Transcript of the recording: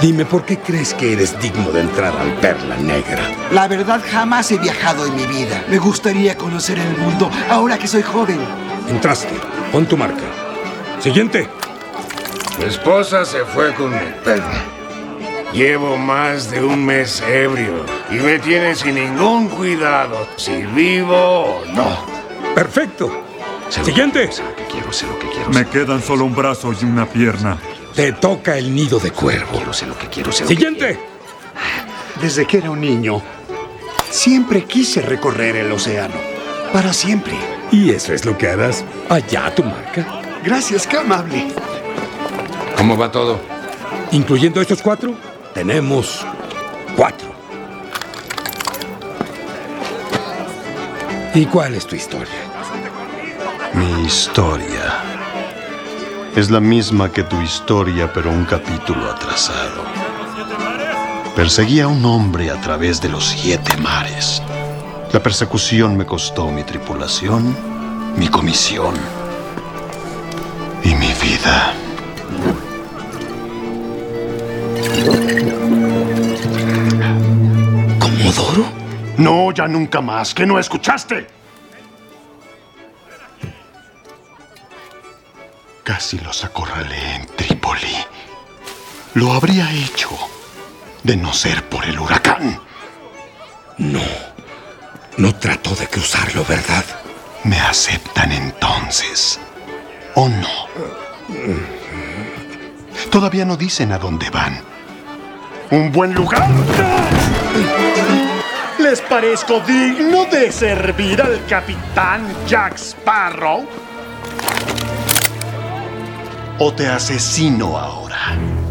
Dime, ¿por qué crees que eres digno de entrar al Perla Negra? La verdad, jamás he viajado en mi vida. Me gustaría conocer el mundo ahora que soy joven. Entraste. Pon tu marca. Siguiente. Mi esposa se fue con mi perro. Llevo más de un mes ebrio y me tiene sin ningún cuidado si vivo o no. Perfecto. Siguiente. Sé lo que quiero, sé lo que quiero. Me quedan solo un brazo y una pierna. Te toca el nido de cuervo. Sé lo que quiero, sé lo que Siguiente. Desde que era un niño, siempre quise recorrer el océano. Para siempre. Y eso es lo que harás. Allá tu marca. Gracias, qué amable. ¿Cómo va todo? Incluyendo estos 4, tenemos 4. ¿Y cuál es tu historia? Mi historia es la misma que tu historia, pero un capítulo atrasado. Perseguí a un hombre a través de los 7 mares. La persecución me costó mi tripulación, mi comisión y mi vida. ¿Comodoro? No, ya nunca más. ¿Qué no escuchaste? Casi los acorralé en Trípoli. Lo habría hecho de no ser por el huracán. No trató de cruzarlo, ¿verdad? ¿Me aceptan entonces o no? Todavía no dicen a dónde van. ¿Un buen lugar? ¿Les parezco digno de servir al capitán Jack Sparrow? ¿O te asesino ahora?